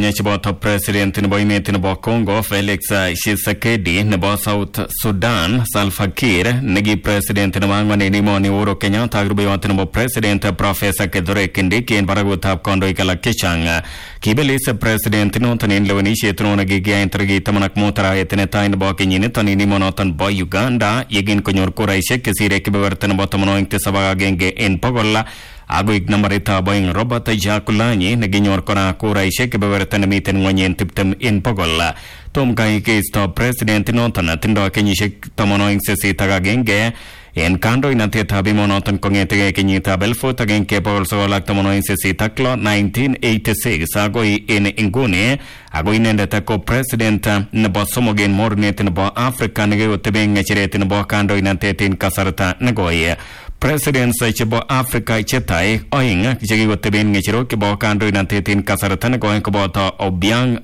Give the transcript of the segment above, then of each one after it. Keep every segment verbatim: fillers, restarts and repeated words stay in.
Kenya chiboto president nebo emet nebo Congo Felix Tshisekedi nebo South Sudan Salva Kiir negi president nebo angwan en emoni Uhuru Kenyatta ak rubeiwot nebo president Professor Kithure Kindiki en barakutab kandoik alak chechang. Kibelis president noton en lewenisiet nekikiyai tarikit taman ak mut arawet netai nebo kenyiniton en emonoton bo Uganda yegin konyor kuraisiek chesire kebeberta nebo tamanwogik tisab ak agenge en bogol. Agoik nambarita boing Robert Jakulanyi neginyor kora kuraisiek kebeberta nemiten ng'ony en tiptem en bogol. Tom kai keisto president noton tindo kenyisiek tamanwogik sisit ak agenge en kandoinatetab emonoton kong'etegei kenyitab elfut agenge bogol sogol ak tamanwogik sisit ak lo nineteen eighty-six agoi en inguni agoi inendet ko president nebo somok en mornet nebo Afrika nekikoteben ng'echeret nebo kandoinatet en kasarta negoi. Presidents chebo Afrika chetai oing chekikoteben ng'echerok chebo kandoinatet en kasarta negoi koboto Obiang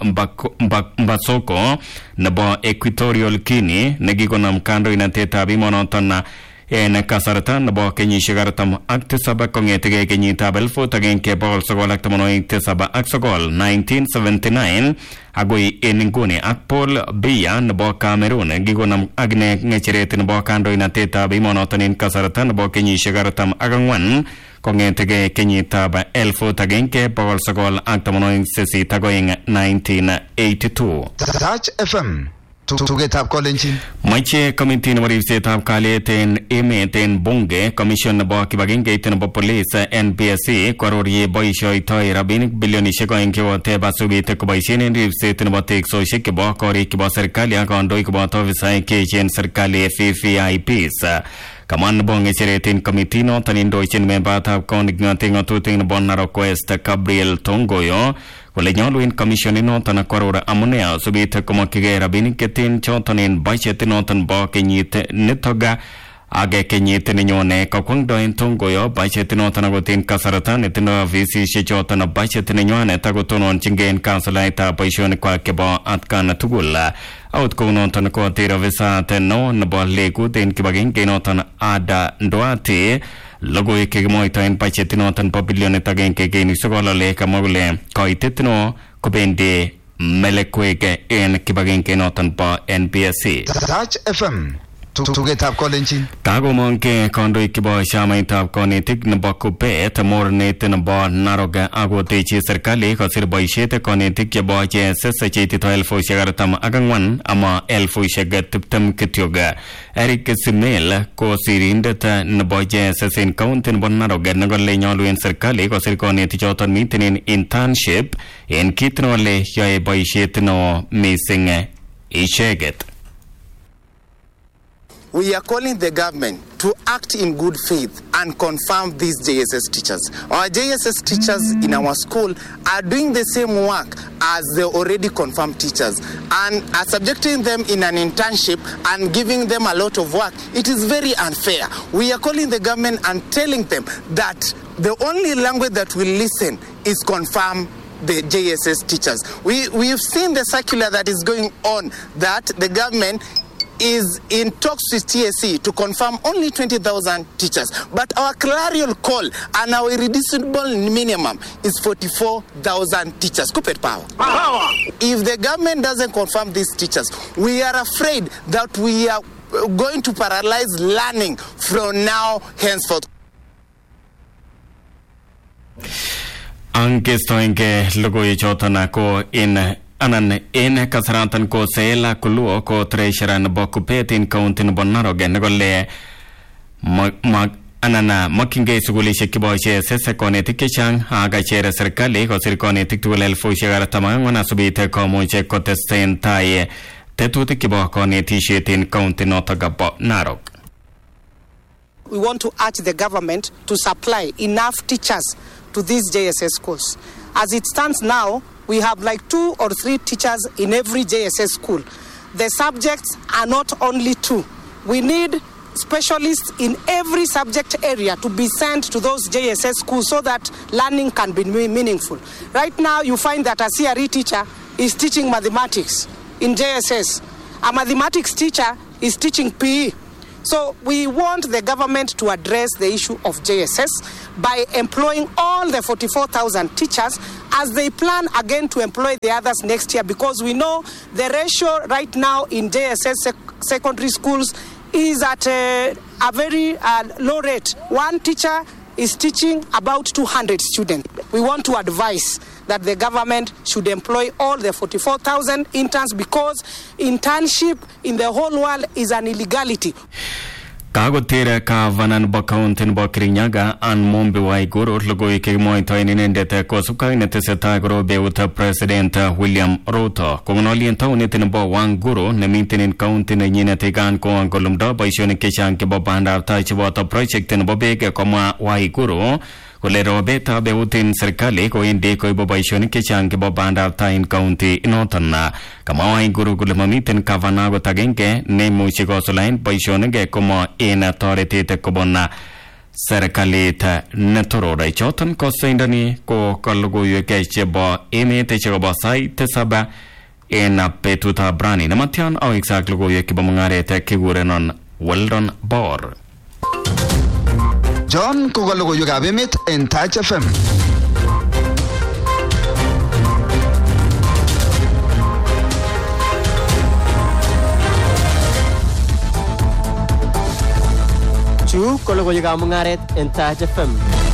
Mbasoko nebo Equatorial Guinea nekikonam kandoinatetab emonoton en kasarta nebo kenyisiek artam ak tisab kong'etegei kenyitab elfut agenge bogol sogol ak tamanwogik tisab ak sogol nineteen seventy-nine agoi en inguni ak Paul Biya nebo Cameroon kikonam agine ng'echeret nebo kandoinatetab emonoton en kasarta nebo kenyisiek artam ak ang'wan kong'etegei kenyitab elfut agenge bogol sogol ak tamanwogik sisit ak oeng nineteen eighty-two. Touch F M tugetab kolenjin Mache committee nebo ribsetab kalyet en emet en bunge commission nebo kibagengeit nebo police N P S C kwarorye boisioitoi rabinik bilionisiek oeng chekoteb asubit koboisien en ribset nebo teksosiek chebo korik chebo serikali ak kandoik koboto ofisaek cheechen serikali V V I Ps. Kaman nebo ng'echeret en committee noton indochin membatab konik ng'ote ng'otutik nebo Narok West Gabriel Tongoyo kole nyolu en commission inoton kwaror amune asubit komokyigei rabinik keten choton en budget noton bo kenyit nitok age kenyit nenyone kakwangdoen Tongoyo budget noton akot en kasarta netindo ofisisiek choton budget nenywanet akotononchingei en kansolaitab boisionikwak chebo atkan tugul. Out kounoton koter ofisat neo nebo legut en kibagenge noton Ada Nduati logoiwek chekimwoito en budget noton bo bilionit agenge kenuch sogol ole kamwa kole koitet neo kobendi melekwek en kibagenge noton bo N P S C. Touch F M tugetab kolenjin Kagomongke kandoik chebo chamaitab konetik nebo Kuppet mornet nebo Narok akotechi serikali kosir boisiet konetik chebo J S S cheitito elfusiek artam ak ang'wan ama elfusiek tiptem kityok. Eric Simel ko sirindet nebo J S S en county nebo Narok nekole nyolu en serikali kosir konetik choton miten en internship en kit nole yoe boisiet neo missing icheket. We are calling the government to act in good faith and confirm these J S S teachers. Our J S S teachers in our school are doing the same work as the already confirmed teachers and are subjecting them in an internship and giving them a lot of work. It is very unfair. We are calling the government and telling them that the only language that will listen is confirm the J S S teachers. We, we've seen the circular that is going on that the government is in talks with T S C to confirm only twenty thousand teachers. But our clarion call and our irreducible minimum is forty-four thousand teachers. Kuppet power. Power. If the government doesn't confirm these teachers, we are afraid that we are going to paralyze learning from now henceforth. Angestoenge logoiwek choton ko in anan en kasaratan ko Seela Kuluo ko treasurer nebo Kuppet en county nebo Narok nekole anan mokyingei sukulisiek cheboisie sese konetik chechang akachere serikali kosir konetik tugul elfusiek artam ak ang'wan asubit komuche kotesten tai tetutik chebo konetisiet en county notok bo Narok. We want to urge the government to supply enough teachers to these J S S schools. As it stands now, we have like two or three teachers in every J S S school. The subjects are not only two. We need specialists in every subject area to be sent to those J S S schools so that learning can be meaningful. Right now, you find that a C R E teacher is teaching mathematics in J S S. A mathematics teacher is teaching P E. So we want the government to address the issue of J S S by employing all the forty-four thousand teachers as they plan again to employ the others next year, because we know the ratio right now in J S S sec- secondary schools is at a, a very uh, low rate. One teacher is teaching about two hundred students. We want to advise that the government should employ all the forty-four thousand interns, because internship in the whole world is an illegality. Kagotera ka vanan bakauntin bakrinyaga an mombe wai guru lugoi ke moito inendete kosuka ineteseta gro beuta President William Ruto kognolien taunitin bo wang guru nemintinin kauntin nyinete gan ko angolumda baishone keshan ke bobanda ta chibota project in bobege koma wai guru Kulero beta beutin serikali ko indi ko ibobaishoni kechang ke bobanda tain county inotana kama wai guru gulemamitin kavana go tagenge ne muchiko solain baishoni ge como in authority te kobona serikali ta netoro dai chotan ko sendani ko kalgo yeke chebo eme te chebo sai te saba ena petuta brani namatian au exactly go yeke bomangare te kigurenon Weldon Bor John Kugalogo Yugabimit in Touch F M. Chu Kologo Yugamungaret in Touch F M.